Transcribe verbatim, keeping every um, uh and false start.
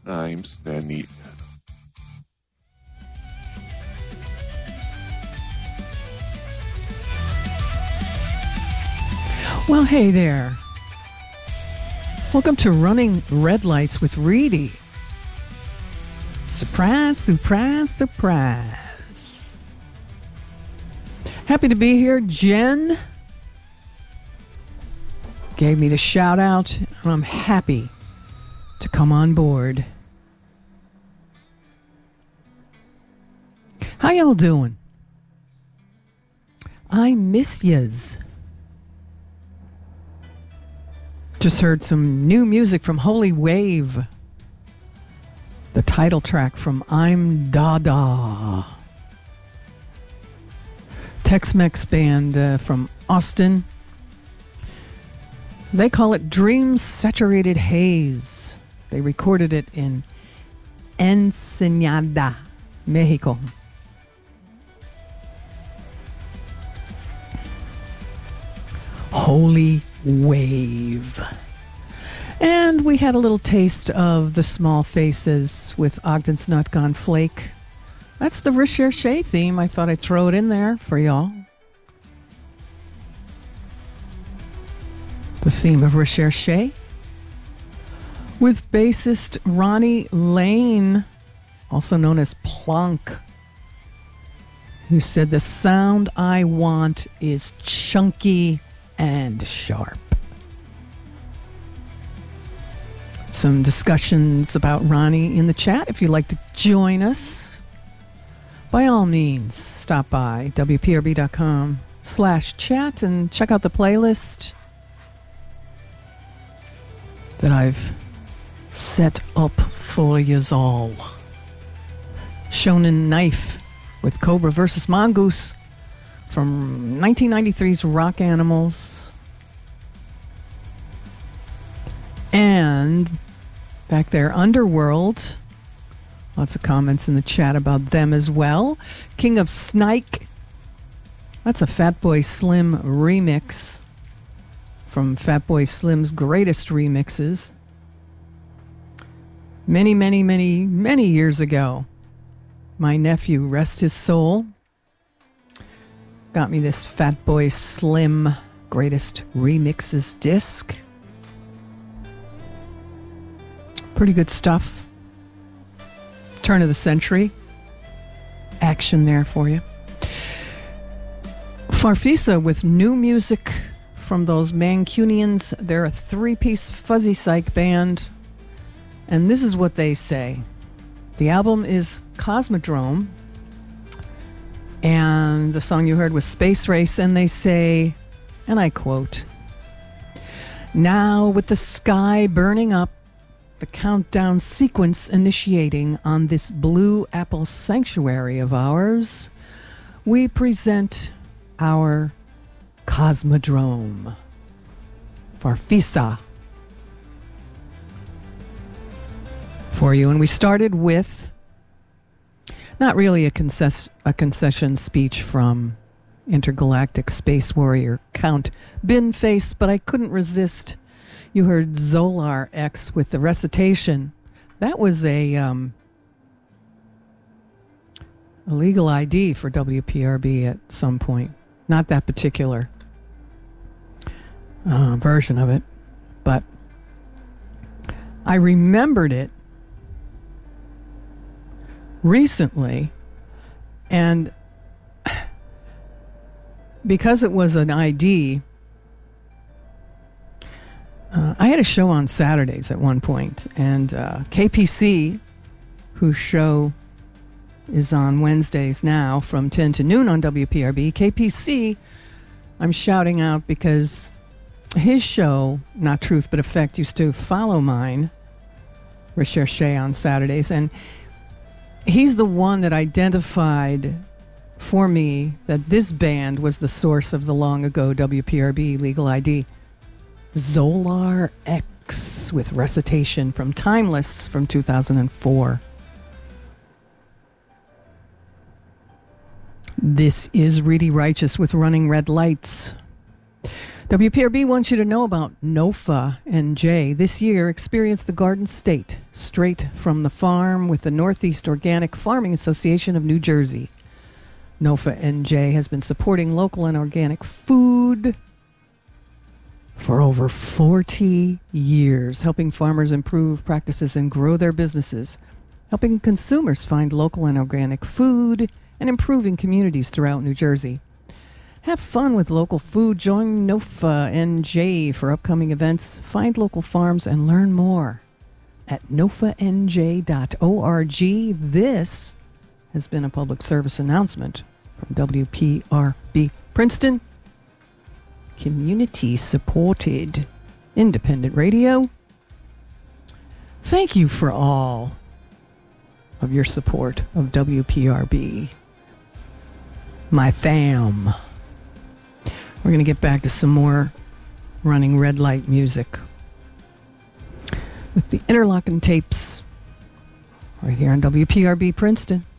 times the need. Well, hey there. Welcome to Running Red Lights with Reedy. Surprise, surprise, surprise. Happy to be here. Jen gave me the shout out, and I'm happy to come on board. How y'all doing? I miss yous. Just heard some new music from Holy Wave. The title track from I'm Dada. Tex-Mex band uh, from Austin. They call it Dream Saturated Haze. They recorded it in Ensenada, Mexico. Holy Wave. And we had a little taste of the Small Faces with Ogden's Not Gone Flake. That's the Recherche theme. I thought I'd throw it in there for y'all. The theme of Recherche. With bassist Ronnie Lane, also known as Plunk, who said, "The sound I want is chunky and sharp." Some discussions about Ronnie in the chat. If you'd like to join us, by all means, stop by W P R B dot com slash chat and check out the playlist that I've set up for yous all. Shonen Knife with Cobra versus Mongoose from nineteen ninety-three's Rock Animals. And back there, Underworld. Lots of comments in the chat about them as well. King of Snike. That's a Fatboy Slim remix from Fatboy Slim's greatest remixes. Many, many, many, many years ago, my nephew, rest his soul, got me this Fatboy Slim greatest remixes disc. Pretty good stuff. Turn of the century. Action there for you. Farfisa with new music from those Mancunians. They're a three-piece fuzzy psych band. And this is what they say. The album is Cosmodrome. And the song you heard was Space Race. And they say, and I quote, "Now with the sky burning up, the countdown sequence initiating on this blue apple sanctuary of ours, we present our Cosmodrome." Farfisa for you. And we started with not really a, concess- a concession speech from intergalactic space warrior Count Binface, but I couldn't resist. You heard Zolar X with the recitation. That was a um, a legal I D for W P R B at some point. Not that particular uh, version of it, but I remembered it recently, and because it was an I D, Uh, I had a show on Saturdays at one point, and uh, K P C, whose show is on Wednesdays now from ten to noon on W P R B, K P C, I'm shouting out because his show, Not Truth But Effect, used to follow mine, Recherche, on Saturdays, and he's the one that identified for me that this band was the source of the long ago W P R B legal I D. Zolar X with recitation from Timeless from two thousand four. This is Reedy Righteous with Running Red Lights. W P R B wants you to know about NOFA N J. This year, experience the Garden State, straight from the farm with the Northeast Organic Farming Association of New Jersey. NOFA N J has been supporting local and organic food for over forty years, helping farmers improve practices and grow their businesses, helping consumers find local and organic food, and improving communities throughout New Jersey. Have fun with local food. Join NOFA N J for upcoming events. Find local farms and learn more at nofa n j dot org. This has been a public service announcement from W P R B Princeton, community-supported independent radio. Thank you for all of your support of W P R B, my fam. We're going to get back to some more Running Red Light music with the Interlocking Tapes right here on W P R B Princeton.